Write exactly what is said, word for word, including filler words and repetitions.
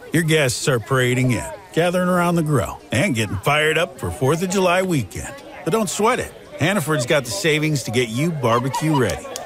Your guests are parading in, gathering around the grill, and getting fired up for fourth of July weekend. But don't sweat it. Hannaford's got the savings to get you barbecue ready.